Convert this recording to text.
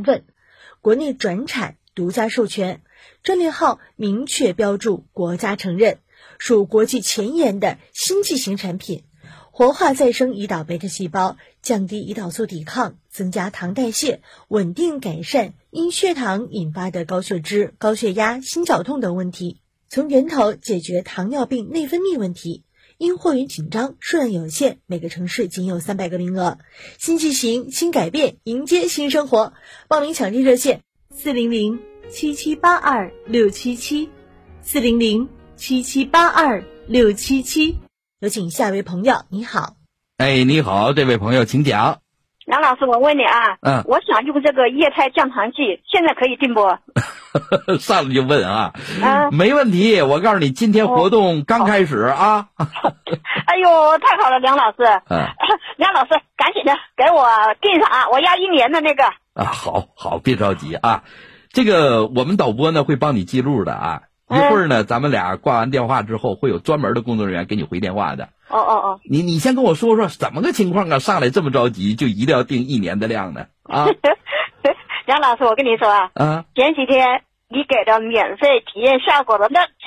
成分，国内转产独家授权，专利号明确标注国家承认，属国际前沿的新剂型产品，活化再生胰岛贝塔细胞，降低胰岛素抵抗，增加糖代谢，稳定改善因血糖引发的高血脂、高血压、心绞痛等问题，从源头解决糖尿病内分泌问题。因货源紧张，数量有限，每个城市仅有300个名额。新剂型，新改变，迎接新生活。报名抢订热线400-7782-677，400-7782-677。有请下一位朋友，你好。 你好，这位朋友请讲。 梁老师，我问你啊，我想用这个液态降糖剂，现在可以订不？ 上来就问啊，没问题。我告诉你，今天活动刚开始啊。 哎呦，太好了，梁老师。梁老师，赶紧的给我订上啊，我要1年的那个。 好，别着急啊。这个我们导播呢会帮你记录的啊。一会儿呢，咱们俩挂完电话之后，会有专门的工作人员给你回电话的。你先跟我说说怎么个情况啊？上来这么着急，就一定要订1年的量呢？啊， 梁老师，我跟你说啊，前几天你给的免费体验效果的那